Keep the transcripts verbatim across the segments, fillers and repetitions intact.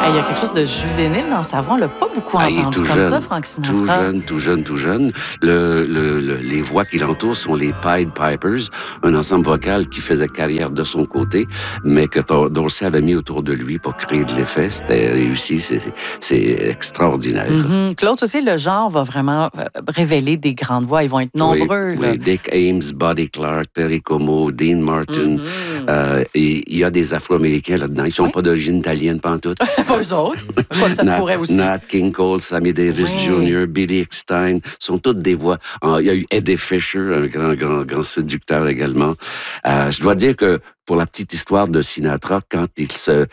Hey, il y a quelque chose de juvénile dans sa voix. On l'a pas beaucoup Ah, il est entendu tout comme jeune, ça, Frank Sinatra. tout jeune, tout jeune, tout jeune. Le, le, le- les voix qui l'entourent sont les Pied Pipers, un ensemble vocal qui faisait carrière de son côté, mais que Tor- Dorsey avait mis autour de lui pour créer de l'effet. C'était réussi, c'est, c'est extraordinaire. Mhm. Claude, aussi, le genre va vraiment euh, révéler des grandes voix. Ils vont être nombreux. Oui, là. oui, Dick Ames, Buddy Clark, Perry Como, Dean Martin. Mhm. Euh, et il y a des Afro-Américains là-dedans. Ils sont Oui. pas d'origine italienne, pantoute. Pas eux autres. Quoi que ça se Nat, pourrait aussi. Nat King Cole, Sammy Davis Oui. junior, Billy Eckstine, sont toutes des voix. Ah, il y a eu Eddie Fisher, un grand, grand, grand séducteur également. Euh, je dois dire que pour la petite histoire de Sinatra, quand il se...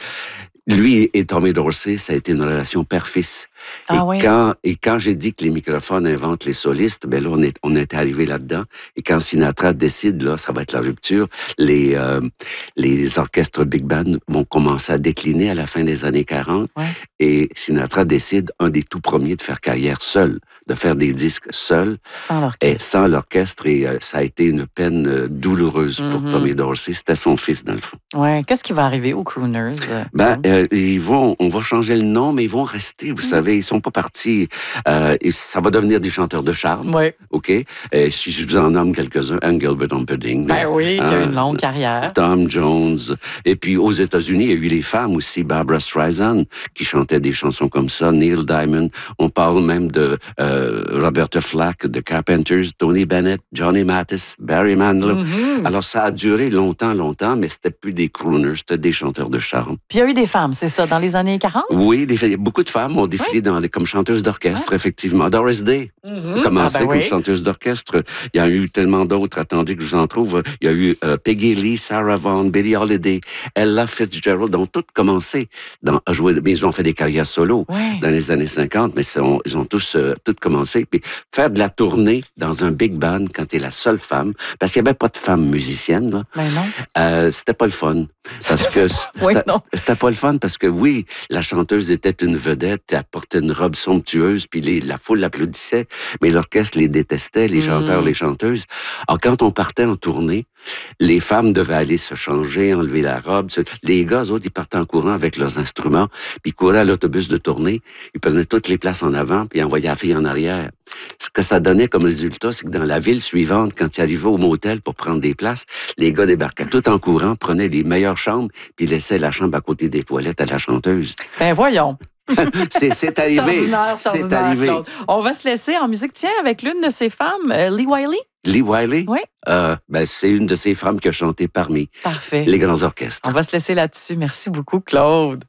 Lui et Tommy Dorsey, ça a été une relation père-fils. Ah et, oui. quand, et quand j'ai dit que les microphones inventent les solistes, ben là, on est, on est arrivé là-dedans. Et quand Sinatra décide, là, ça va être la rupture, les, euh, les orchestres big band vont commencer à décliner à la fin des années quarante. Ouais. Et Sinatra décide, un des tout premiers, de faire carrière seul, de faire des disques seul, Sans l'orchestre. et sans l'orchestre. Et euh, ça a été une peine euh, douloureuse pour Mhm. Tommy Dorsey. C'était son fils, dans le fond. Ouais. Qu'est-ce qui va arriver aux Crooners? euh, Ben, Claude? euh, ils vont, on va changer le nom, mais ils vont rester. Vous Mhm. savez, ils sont pas partis. Euh, et ça va devenir des chanteurs de charme, Oui. ok. Et si je vous en nomme quelques-uns, Engelbert Humperdinck, Ben oui, qui a hein, une longue carrière. Tom Jones. Et puis aux États-Unis, il y a eu les femmes aussi, Barbra Streisand, qui chantait des chansons comme ça, Neil Diamond. On parle même de euh, Roberta Flack, de Carpenters, Tony Bennett, Johnny Mathis, Barry Manilow. Mhm. Alors ça a duré longtemps, longtemps, mais c'était plus des crooners, c'était des chanteurs de charme. Puis il y a eu des femmes, c'est ça, dans les années quarante? Oui, des- beaucoup de femmes ont défilé dans les- comme chanteuses d'orchestre, effectivement. Doris Day Mhm. a commencé Ah ben comme oui. chanteuse d'orchestre. Il y a eu tellement d'autres. Attendez que je vous en trouve. Il y a eu euh, Peggy Lee, Sarah Vaughan, Billie Holiday, Ella Fitzgerald, ont toutes commencé dans, à jouer. Mais ils ont fait des carrières solo Ouais. dans les années cinquante, mais ils ont, ils ont tous euh, toutes commencé. Puis faire de la tournée dans un big band quand tu es la seule femme, parce qu'il n'y avait pas de femmes musiciennes, là, Ben non. euh, c'était pas le fun. Parce que Oui, c'était- non. c'était pas le fun parce que oui, la chanteuse était une vedette, elle portait une robe somptueuse, puis les- la foule l'applaudissait, mais l'orchestre les détestait, les chanteurs, Mm. les chanteuses. Alors quand on partait en tournée, les femmes devaient aller se changer, enlever la robe. se- Les gars, eux autres, ils partaient en courant avec leurs instruments, puis ils couraient à l'autobus de tournée, ils prenaient toutes les places en avant, puis ils envoyaient la fille en arrière. Ce que ça donnait comme résultat, c'est que dans la ville suivante, quand ils arrivaient au motel pour prendre des places, les gars débarquaient tout en courant, prenaient les meilleures chambres, puis laissaient la chambre à côté des toilettes à la chanteuse. Ben voyons. C'est, c'est arrivé. ordinaire, C'est ordinaire, arrivé. Claude. On va se laisser en musique, tiens, avec l'une de ces femmes, euh, Lee Wiley. Lee Wiley, Oui. euh, ben, c'est une de ces femmes qui a chanté parmi Parfait. les grands orchestres. On va se laisser là-dessus. Merci beaucoup, Claude.